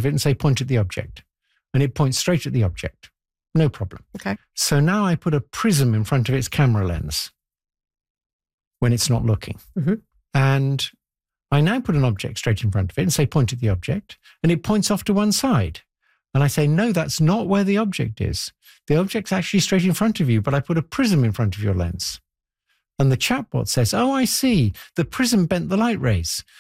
of it and say, point at the object. And it points straight at the object. No problem. Okay. So now I put a prism in front of its camera lens when it's not looking. Mm-hmm. And I now put an object straight in front of it and say, point at the object. And it points off to one side. And I say, no, that's not where the object is. The object's actually straight in front of you, but I put a prism in front of your lens. And the chatbot says, oh, I see. The prism bent the light rays.